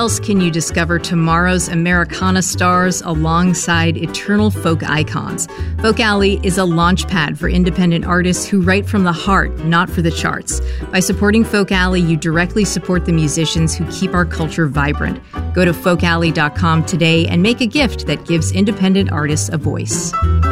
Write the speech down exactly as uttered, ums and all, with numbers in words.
else can you discover tomorrow's Americana stars alongside eternal folk icons? Folk Alley is a launch pad for independent artists who write from the heart, not for the charts. By supporting Folk Alley, you directly support the musicians who keep our culture vibrant. Go to folk alley dot com today and make a gift that gives independent artists a voice.